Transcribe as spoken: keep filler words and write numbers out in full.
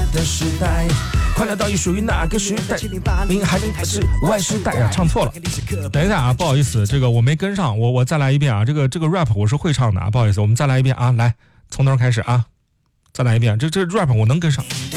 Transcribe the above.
的时代，快乐到底属于哪个时代？您还能还是 Y 时代啊？唱错了，等一下啊，不好意思，这个我没跟上，我我再来一遍啊，这个这个 rap 我是会唱的啊，不好意思，我们再来一遍啊，来从头开始啊，再来一遍，这这 rap 我能跟上。